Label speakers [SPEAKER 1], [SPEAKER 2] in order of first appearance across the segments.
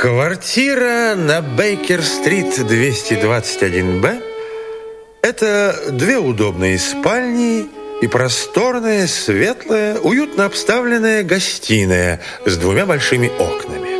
[SPEAKER 1] Квартира на Бейкер-стрит 221-Б – это две удобные спальни и просторная, светлая, уютно обставленная гостиная с двумя большими окнами.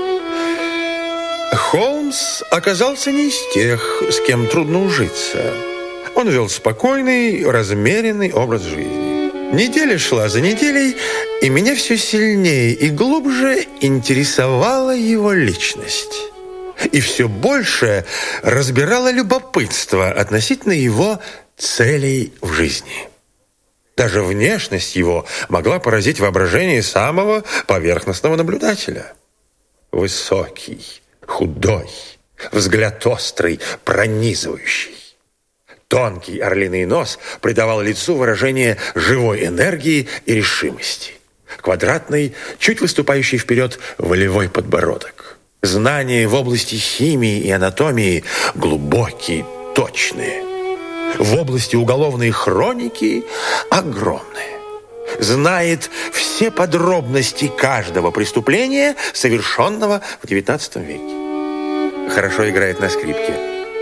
[SPEAKER 1] Холмс оказался не из тех, с кем трудно ужиться. Он вел спокойный, размеренный образ жизни. Неделя шла за неделей, и меня все сильнее и глубже интересовала его личность. И все больше разбирало любопытство относительно его целей в жизни. Даже внешность его могла поразить воображение самого поверхностного наблюдателя. Высокий, худой, взгляд острый, пронизывающий. Тонкий орлиный нос придавал лицу выражение живой энергии и решимости. Квадратный, чуть выступающий вперед волевой подбородок. Знания в области химии и анатомии глубокие, точные. В области уголовной хроники огромные. Знает все подробности каждого преступления, совершенного в XIX веке. Хорошо играет на скрипке.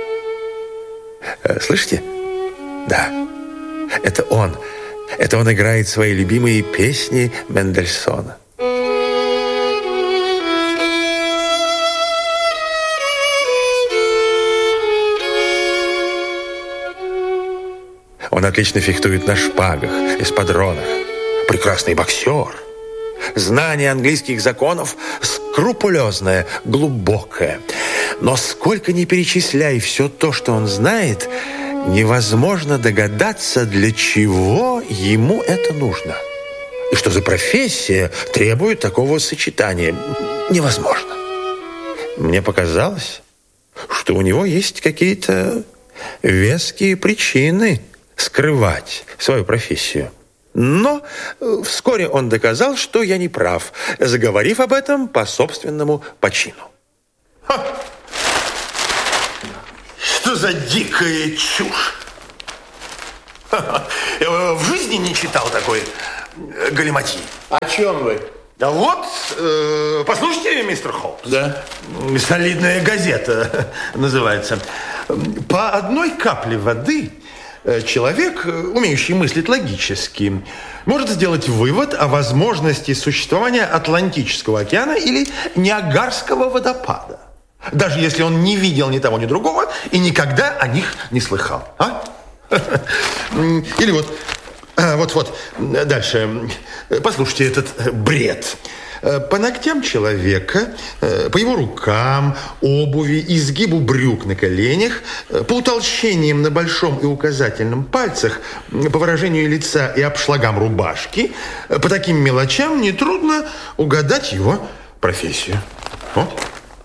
[SPEAKER 1] Слышите? Да. Это он. Это он играет свои любимые песни Мендельсона. Он отлично фехтует на шпагах, эспадронах. Прекрасный боксер. Знание английских законов скрупулезное, глубокое. Но сколько ни перечисляй все то, что он знает, невозможно догадаться, для чего ему это нужно. И что за профессия требует такого сочетания. Невозможно. Мне показалось, что у него есть какие-то веские причины скрывать свою профессию. Но вскоре он доказал, что я не прав, заговорив об этом по собственному почину.
[SPEAKER 2] Что за дикая чушь? В жизни не читал такой галиматьи.
[SPEAKER 3] О чем вы?
[SPEAKER 2] Да вот, послушайте, мистер Холмс.
[SPEAKER 3] Да.
[SPEAKER 2] Солидная газета называется. По одной капле воды человек, умеющий мыслить логически, может сделать вывод о возможности существования Атлантического океана или Ниагарского водопада. Даже если он не видел ни того, ни другого и никогда о них не слыхал. Или вот дальше. Послушайте этот бред. По ногтям человека, по его рукам, обуви, изгибу брюк на коленях, по утолщениям на большом и указательном пальцах, по выражению лица и обшлагам рубашки, по таким мелочам нетрудно угадать его профессию. Вот.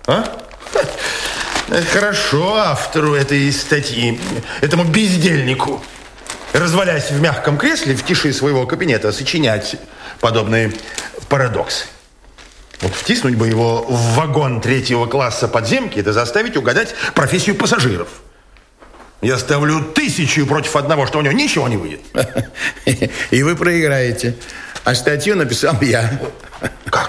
[SPEAKER 2] Хорошо автору этой статьи, этому бездельнику, развалясь в мягком кресле в тиши своего кабинета, сочинять подобные парадоксы. Вот втиснуть бы его в вагон 3-го класса подземки, да заставить угадать профессию пассажиров. Я ставлю 1000 против одного, что у него ничего не выйдет.
[SPEAKER 3] И вы проиграете. А статью написал я.
[SPEAKER 2] Как?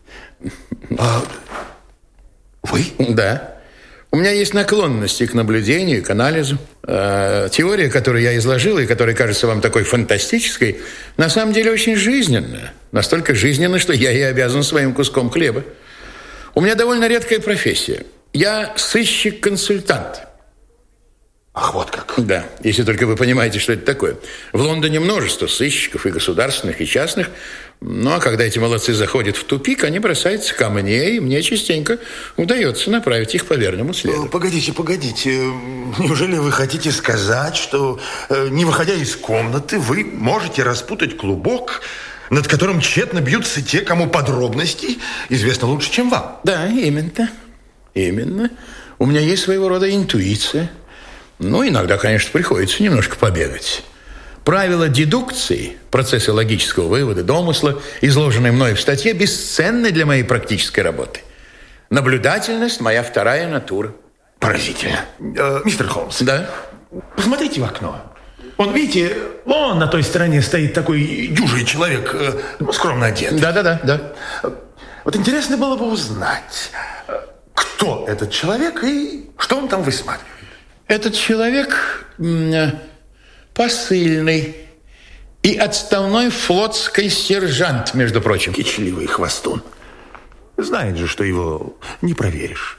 [SPEAKER 2] Вы?
[SPEAKER 3] Да. У меня есть наклонности к наблюдению, к анализу. Теория, которую я изложил и которая кажется вам такой фантастической, на самом деле очень жизненная. Настолько жизненная, что я ей обязан своим куском хлеба. У меня довольно редкая профессия. Я сыщик-консультант.
[SPEAKER 2] Ах, вот как.
[SPEAKER 3] Да, если только вы понимаете, что это такое. В Лондоне множество сыщиков, и государственных, и частных. Ну, а когда эти молодцы заходят в тупик, они бросаются ко мне, и мне частенько удается направить их по верному следу.
[SPEAKER 2] Погодите. Неужели вы хотите сказать, что, не выходя из комнаты, вы можете распутать клубок, над которым тщетно бьются те, кому подробностей известно лучше, чем вам?
[SPEAKER 3] Да, именно. У меня есть своего рода интуиция. Ну, иногда, конечно, приходится немножко побегать. Правила дедукции, процесса логического вывода, домысла, изложенные мной в статье, бесценны для моей практической работы. Наблюдательность – моя вторая натура.
[SPEAKER 2] Поразительно. Мистер Холмс.
[SPEAKER 3] Да?
[SPEAKER 2] Посмотрите в окно. Вон, видите, вон на той стороне стоит такой дюжий человек, скромно одет.
[SPEAKER 3] Да.
[SPEAKER 2] Вот интересно было бы узнать, кто этот человек и что он там высматривает?
[SPEAKER 3] Этот человек посыльный и отставной флотский сержант, между прочим.
[SPEAKER 2] Кичливый хвостун. Знает же, что его не проверишь.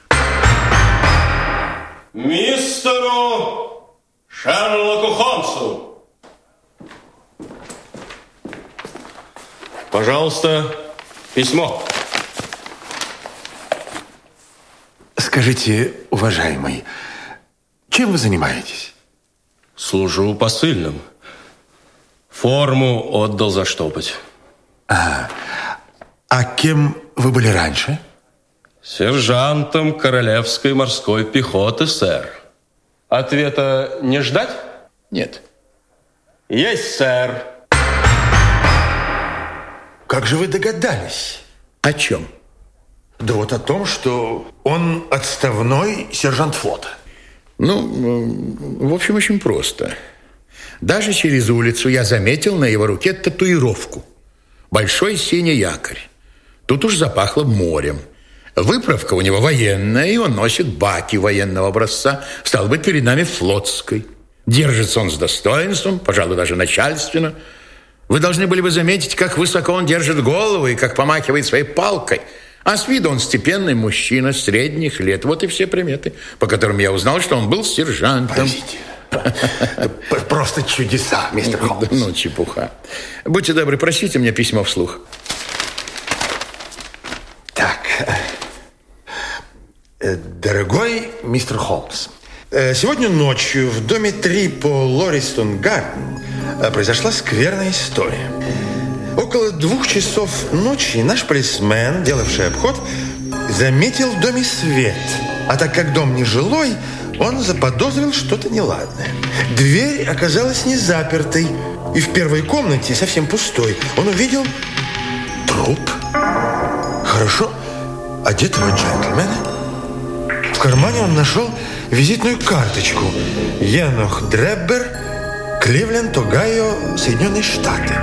[SPEAKER 4] Мистеру Шерлоку Холмсу. Пожалуйста, письмо.
[SPEAKER 2] Скажите, уважаемый, чем вы занимаетесь?
[SPEAKER 4] Служу посыльным. Форму отдал заштопать.
[SPEAKER 2] А кем вы были раньше?
[SPEAKER 4] Сержантом Королевской морской пехоты, сэр. Ответа не ждать?
[SPEAKER 3] Нет.
[SPEAKER 4] Есть, сэр.
[SPEAKER 2] Как же вы догадались?
[SPEAKER 3] О чем?
[SPEAKER 2] Да вот о том, что он отставной сержант флота.
[SPEAKER 3] В общем, очень просто. Даже через улицу я заметил на его руке татуировку. Большой синий якорь. Тут уж запахло морем. Выправка у него военная, и он носит баки военного образца. Стало быть, перед нами флотской. Держится он с достоинством, пожалуй, даже начальственно. Вы должны были бы заметить, как высоко он держит голову и как помахивает своей палкой. А с виду он степенный мужчина средних лет. Вот и все приметы, по которым я узнал, что он был сержантом.
[SPEAKER 2] Подождите. Просто чудеса, мистер Холмс.
[SPEAKER 3] Чепуха. Будьте добры, прочтите мне письмо вслух.
[SPEAKER 2] Так. Дорогой мистер Холмс, сегодня ночью в доме 3 по Лористон-Гарден произошла скверная история. Около 2 часов ночи наш полисмен, делавший обход, заметил в доме свет. А так как дом нежилой, он заподозрил что-то неладное. Дверь оказалась не запертой. И в первой комнате, совсем пустой, он увидел труп хорошо одетого джентльмена. В кармане он нашел визитную карточку. Енох Дреббер, Кливленд, Огайо, Соединенные Штаты.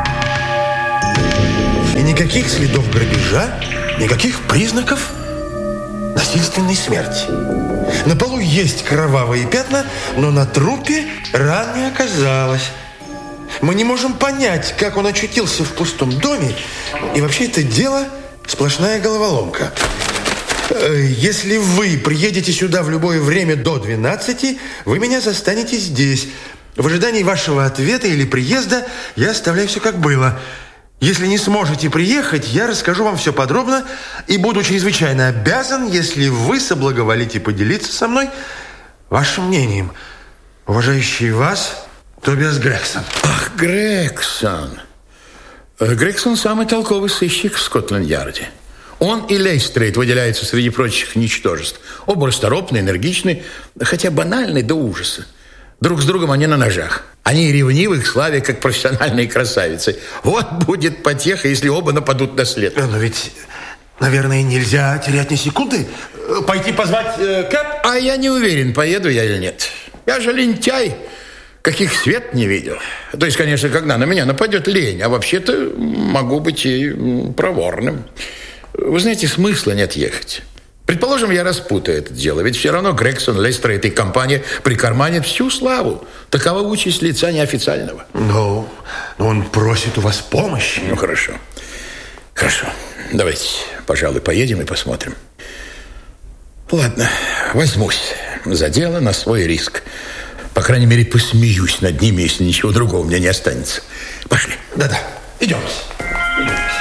[SPEAKER 2] И никаких следов грабежа, никаких признаков насильственной смерти. На полу есть кровавые пятна, но на трупе ран не оказалось. Мы не можем понять, как он очутился в пустом доме, и вообще это дело сплошная головоломка. Если вы приедете сюда в любое время до 12, вы меня застанете здесь. В ожидании вашего ответа или приезда я оставляю все как было. Если не сможете приехать, я расскажу вам все подробно и буду чрезвычайно обязан, если вы соблаговолите поделиться со мной вашим мнением. Уважающий вас, Тобиас Грегсон.
[SPEAKER 3] Ах, Грегсон. Грегсон самый толковый сыщик в Скотланд-Ярде. Он и Лейстрейд выделяются среди прочих ничтожеств. Оба расторопные, энергичные, хотя банальные до ужаса. Друг с другом они на ножах. Они ревнивы к славе, как профессиональные красавицы. Вот будет потеха, если оба нападут на след.
[SPEAKER 2] Но ведь, наверное, нельзя терять ни секунды. Пойти позвать кэб?
[SPEAKER 3] А я не уверен, поеду я или нет. Я же лентяй, каких свет не видел. То есть, конечно, когда на меня нападет лень, а вообще-то могу быть и проворным. Вы знаете, смысла нет ехать. Предположим, я распутаю это дело, ведь все равно Грегсон, Лейстрейд и компания прикарманят всю славу. Такова участь лица неофициального.
[SPEAKER 2] Но он просит у вас помощи.
[SPEAKER 3] Ну, хорошо. Хорошо. Давайте, пожалуй, поедем и посмотрим. Ладно, возьмусь за дело на свой риск. По крайней мере, посмеюсь над ними, если ничего другого у меня не останется. Пошли.
[SPEAKER 2] Да-да, идем.